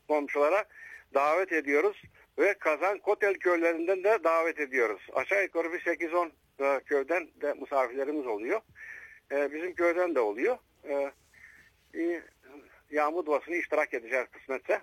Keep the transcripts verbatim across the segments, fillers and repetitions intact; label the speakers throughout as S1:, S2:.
S1: komşulara davet ediyoruz. Ve Kazan Kotel köylerinden de davet ediyoruz. Aşağı yukarı bir sekiz on e, köyden de misafirlerimiz oluyor. E, bizim köyden de oluyor. E, e, yağmur duasını iştirak edeceğiz kısmetse.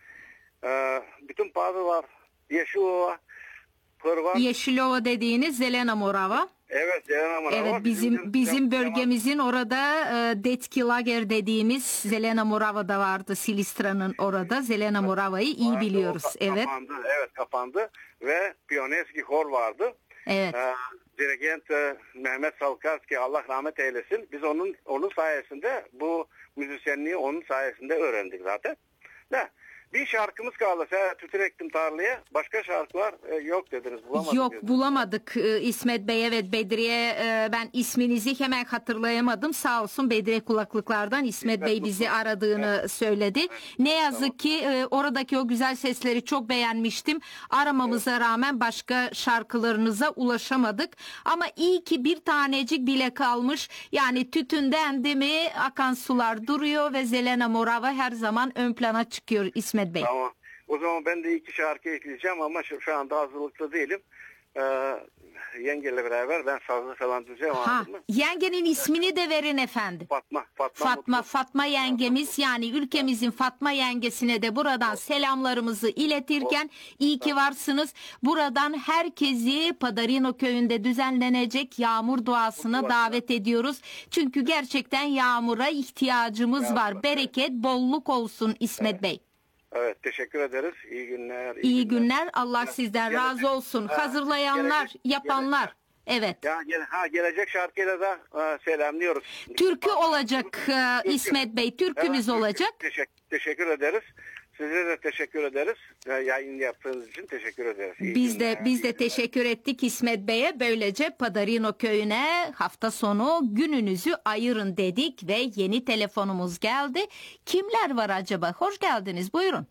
S1: E, bütün Pazılar, Yeşilova, Pırvan.
S2: Yeşilova dediğiniz Zelena Morava.
S1: Evet, Zelena Morava.
S2: Evet, bizim bizim bölgemizin orada e, Detki Lager dediğimiz Zelena Morava'da vardı. Silistra'nın orada. Zelena Morava'yı iyi
S1: vardı,
S2: biliyoruz.
S1: o,
S2: evet.
S1: Kapandı, evet kapandı ve Piyoneski Hor vardı.
S2: Evet.
S1: Ee, dirigent e, Mehmet Salkarski, Allah rahmet eylesin. Biz onun onun sayesinde bu müzisyenliği onun sayesinde öğrendik zaten. Ne? Bir şarkımız kaldı. Sen tütün ektim tarlaya. Başka şarkılar e, yok dediniz. Bulamadık.
S2: Yok
S1: dediniz.
S2: bulamadık e, İsmet Bey. Evet, Bedriye, e, ben isminizi hemen hatırlayamadım. Sağ olsun Bedriye kulaklıklardan İsmet Bey bizi aradığını evet. söyledi. Evet. Ne yazık tamam. ki e, oradaki o güzel sesleri çok beğenmiştim. Aramamıza evet. rağmen başka şarkılarınıza ulaşamadık. Ama iyi ki bir tanecik bile kalmış. Yani tütünden değil mi akan sular duruyor ve Zelena Morava her zaman ön plana çıkıyor İsmet Bey.
S1: Tamam. O zaman ben de iki şarkı ekleyeceğim ama şu, şu anda hazırlıklı değilim. Ee, yengeyle beraber ben sazlı falan düzeyim.
S2: Ha, yengenin ismini de verin efendim.
S1: Fatma. Fatma,
S2: Fatma, Fatma yengemiz, yani ülkemizin Fatma yengesine de buradan selamlarımızı iletirken iyi ki varsınız. Buradan herkesi Padarino köyünde düzenlenecek yağmur duasına davet ediyoruz. Çünkü gerçekten yağmura ihtiyacımız var. Bereket, bolluk olsun İsmet Bey.
S1: Evet, teşekkür ederiz. İyi günler.
S2: İyi, iyi günler. günler. Allah evet, sizden gelecek, razı olsun. Ha, Hazırlayanlar, gelecek, yapanlar. Gelecek. Evet.
S1: Ya, gele, ha, gelecek şarkıyla da e, selamlıyoruz.
S2: Türkü olacak e, Türkü. İsmet Bey. Türkümüz evet, olacak.
S1: Teşekkür, teşekkür ederiz. Size de teşekkür ederiz. Yayın yaptığınız için teşekkür ederiz. İyi
S2: biz
S1: günler,
S2: de biz de
S1: günler.
S2: teşekkür ettik İsmet Bey'e. Böylece Padarino köyüne hafta sonu gününüzü ayırın dedik ve yeni telefonumuz geldi. Kimler var acaba? Hoş geldiniz. Buyurun.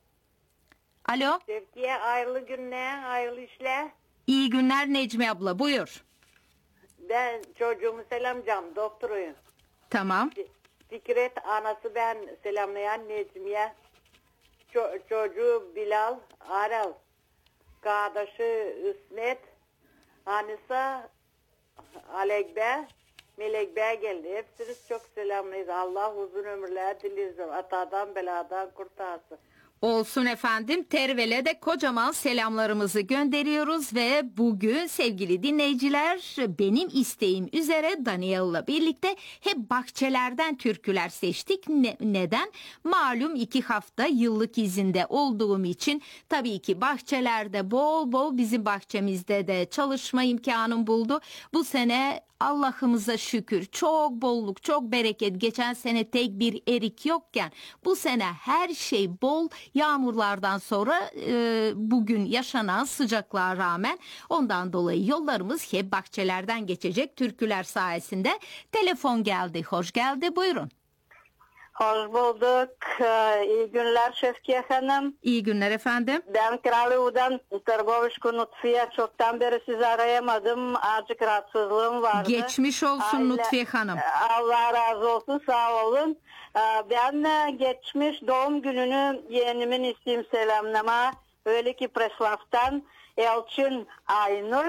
S2: Alo.
S3: Sevgiye hayırlı günler, hayırlı işler.
S2: İyi günler Necmi abla, buyur.
S3: Ben çocuğumu selamlayacağım, doktoruyum.
S2: Tamam.
S3: Fikret anası, ben selamlayan Necmiye. Ço- çocuğu Bilal, Aral. Kardeşi İsmet, Anisa, Alekbe, Melekbe geldi. Hepsini çok selamlayız. Allah uzun ömürler dileriz. Atadan beladan kurtarsın.
S2: Olsun efendim. Tervel'e de kocaman selamlarımızı gönderiyoruz ve bugün sevgili dinleyiciler, benim isteğim üzere Daniel'la birlikte hep bahçelerden türküler seçtik. Ne, neden? Malum iki hafta yıllık izinde olduğum için tabii ki bahçelerde bol bol, bizim bahçemizde de çalışma imkanım buldu. Bu sene Allah'ımıza şükür çok bolluk, çok bereket. Geçen sene tek bir erik yokken bu sene her şey bol. Yağmurlardan sonra e, bugün yaşanan sıcaklığa rağmen ondan dolayı yollarımız hep bahçelerden geçecek türküler sayesinde. Telefon geldi, hoş geldi, buyurun.
S3: Hoş bulduk. Ee, iyi günler Şevkiye Hanım.
S2: İyi günler efendim.
S3: Ben Kralıyev'den Tırgovuşku Nutfiye, çoktan beri sizi arayamadım. Azıcık rahatsızlığım vardı.
S2: Geçmiş olsun Aile, Nutfiye Hanım.
S3: Allah razı olsun, sağ olun. Ben geçmiş doğum gününü yeğenimin isteyeyim selamlama. Öyle ki Preslav'tan Elçin Aynur.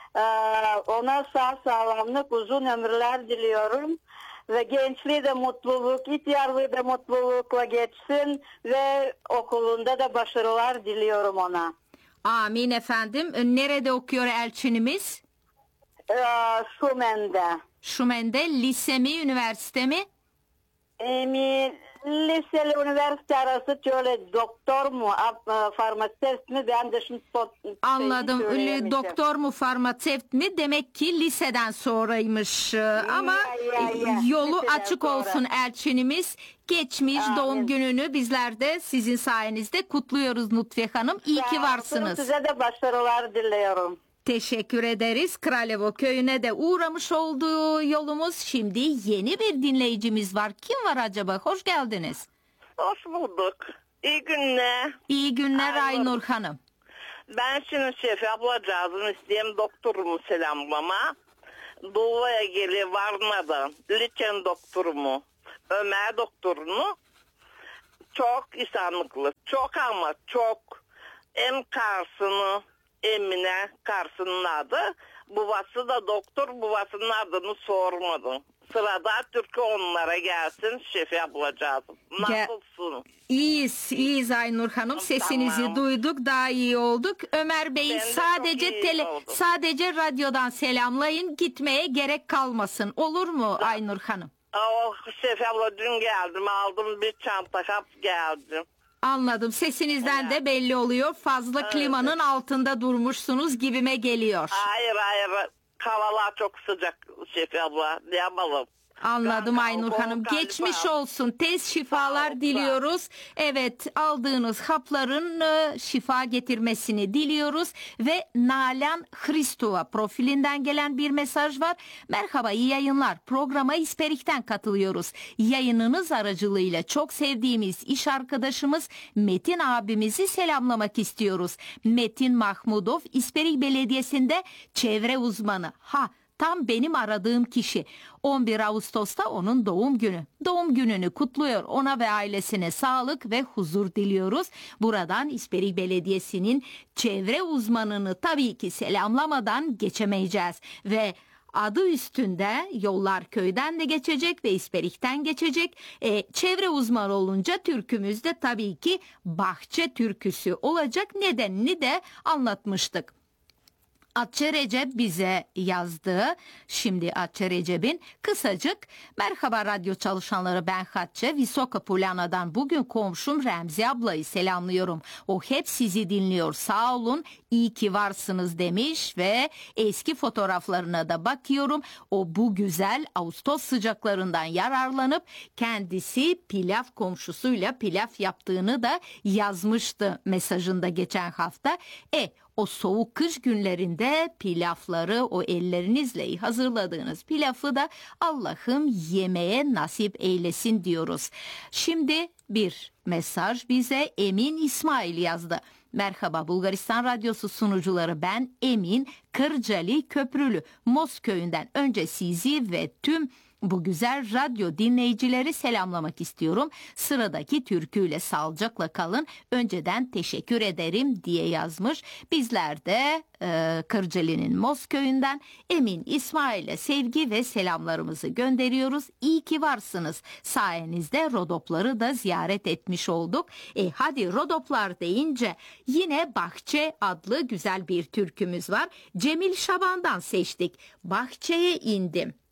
S3: Ona sağ sağlamlık, uzun ömürler diliyorum. Ve gençliği de mutluluk, ihtiyarlığı da mutlulukla geçsin ve okulunda da başarılar diliyorum ona.
S2: Amin efendim. Nerede okuyor Elçinimiz?
S3: Ee, Şumen'de.
S2: Şumen'de lise mi, üniversite mi?
S3: Emin, liseli üniversite arası şöyle doktor mu, farmasist mi, ben de şimdi
S2: anladım. Doktor mu, farmasist mi? Demek ki liseden sonraymış. Ama ya, ya, ya. yolu liseden açık sonra olsun Elçinimiz. Geçmiş Amin. Doğum gününü bizler de sizin sayenizde kutluyoruz Nutfiye Hanım. İyi Sağ ki varsınız.
S3: Size de başarılar diliyorum.
S2: Teşekkür ederiz. Kralevo köyüne de uğramış olduğu yolumuz. Şimdi yeni bir dinleyicimiz var. Kim var acaba? Hoş geldiniz.
S4: Hoş bulduk. İyi günler.
S2: İyi günler Aynur, Aynur Hanım.
S4: Ben şimdi Şefi ablacağızın isteyeyim doktorumu selamlama. Doğuya geli Varna'dan Liçen doktorumu, Ömer doktorunu çok insanlıklı. Çok ama çok. Hem Kars'ını Emine Kars'ın adı. Babası da doktor, babasının adını sormadım. Sırada türkü onlara gelsin Şefi ablacığım. Nasılsın?
S2: İyiyiz, iyiyiz Aynur Hanım. Sesinizi
S4: Tamam.
S2: duyduk, daha iyi olduk. Ömer Bey'i
S4: Ben de
S2: sadece
S4: çok iyi
S2: tele,
S4: oldum.
S2: sadece radyodan selamlayın, gitmeye gerek kalmasın. Olur mu Aynur Hanım?
S4: Oh Şefi abla dün geldim, aldım bir çanta kap geldim.
S2: Anladım. Sesinizden de belli oluyor. Fazla klimanın altında durmuşsunuz gibime geliyor.
S4: Hayır hayır, havalar çok sıcak Şefi abla, ne yapalım?
S2: Anladım
S4: Ben
S2: Aynur
S4: kalbim
S2: Hanım.
S4: kalbim
S2: Geçmiş
S4: var.
S2: olsun. Tez şifalar
S4: Sağ ol,
S2: diliyoruz. Evet, aldığınız hapların e, şifa getirmesini diliyoruz. Ve Nalan Hristova profilinden gelen bir mesaj var. Merhaba, iyi yayınlar. Programa İsperik'ten katılıyoruz. Yayınınız aracılığıyla çok sevdiğimiz iş arkadaşımız Metin abimizi selamlamak istiyoruz. Metin Mahmudov İsperik Belediyesi'nde çevre uzmanı. Ha, tam benim aradığım kişi. on bir Ağustos'ta onun doğum günü. Doğum gününü kutluyor. Ona ve ailesine sağlık ve huzur diliyoruz. Buradan İsperik Belediyesi'nin çevre uzmanını tabii ki selamlamadan geçemeyeceğiz. Ve adı üstünde Yollar Köy'den de geçecek ve İsperik'ten geçecek. E, çevre uzmanı olunca türkümüz de tabii ki bahçe türküsü olacak. Nedenini de anlatmıştık. Atçı Recep bize yazdı. Şimdi Atçı Recep'in kısacık merhaba radyo çalışanları, ben Hatçe Visoka Pulana'dan bugün komşum Remzi ablayı selamlıyorum. O hep sizi dinliyor, sağ olun, iyi ki varsınız demiş ve eski fotoğraflarına da bakıyorum. O bu güzel Ağustos sıcaklarından yararlanıp kendisi pilav komşusuyla pilav yaptığını da yazmıştı mesajında geçen hafta. E o soğuk kış günlerinde pilavları, o ellerinizle hazırladığınız pilavı da Allah'ım yemeye nasip eylesin diyoruz. Şimdi bir mesaj bize Emin İsmail yazdı. Merhaba Bulgaristan Radyosu sunucuları, ben Emin Kırcali Köprülü Mos köyünden önce sizi ve tüm bu güzel radyo dinleyicileri selamlamak istiyorum. Sıradaki türküyle sağlıcakla kalın. Önceden teşekkür ederim diye yazmış. Bizler de e, Kırcaali'nin Mos köyünden Emin İsmail'e sevgi ve selamlarımızı gönderiyoruz. İyi ki varsınız. Sayenizde Rodopları da ziyaret etmiş olduk. E hadi Rodoplar deyince yine Bahçe adlı güzel bir türkümüz var. Cemil Şaban'dan seçtik. Bahçeye indim.